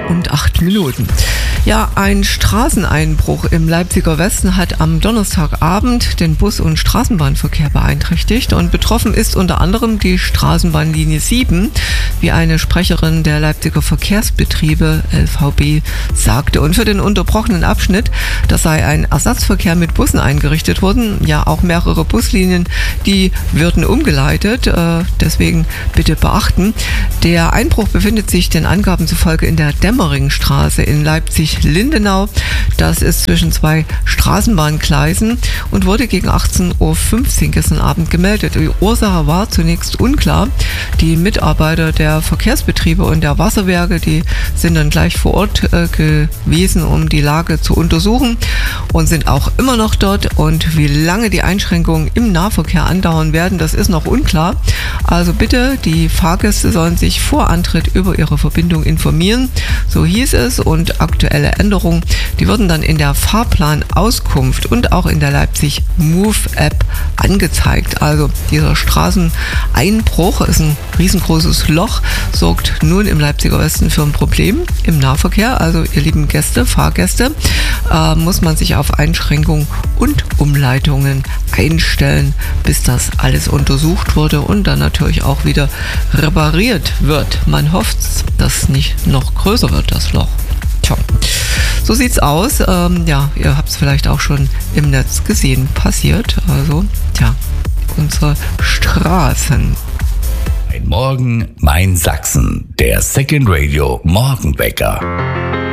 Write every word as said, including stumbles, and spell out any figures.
und acht Minuten. Ja, ein Straßeneinbruch im Leipziger Westen hat am Donnerstagabend den Bus- und Straßenbahnverkehr beeinträchtigt und betroffen ist unter anderem die Straßenbahnlinie sieben, wie eine Sprecherin der Leipziger Verkehrsbetriebe L V B sagte. Und für den unterbrochenen Abschnitt, da sei ein Ersatzverkehr mit Bussen eingerichtet worden. Ja, auch mehrere Buslinien, die würden umgeleitet. Äh, deswegen bitte beachten. Der Einbruch befindet sich den Angaben zufolge in der Dämmeringstraße in Leipzig-Lindenau. Das ist zwischen zwei Straßenbahngleisen und wurde gegen achtzehn Uhr fünfzehn gestern Abend gemeldet. Die Ursache war zunächst unklar. Die Mitarbeiter der Verkehrsbetriebe und der Wasserwerke, die sind dann gleich vor Ort äh, gewesen, um die Lage zu untersuchen und sind auch immer noch dort. Und wie lange die Einschränkungen im Nahverkehr andauern werden, das ist noch unklar. Also bitte, die Fahrgäste sollen sich vor Antritt über ihre Verbindung informieren. So hieß es, und aktuelle Änderungen, die würden dann in der Fahrplanauskunft und auch in der Leipzig Move App angezeigt. Also dieser Straßeneinbruch ist ein riesengroßes Loch, sorgt nun im Leipziger Westen für ein Problem im Nahverkehr. Also ihr lieben Gäste, Fahrgäste, äh, muss man sich auf Einschränkungen und Umleitungen einstellen, bis das alles untersucht wurde und dann natürlich auch wieder repariert wird. Man hofft, dass nicht noch größer wird, das Loch. Tja, so sieht's aus. Ähm, ja, ihr habt es vielleicht auch schon im Netz gesehen, passiert. Also, tja, unsere Straßen. Ein Morgen, mein Sachsen, der Second Radio Morgenwecker.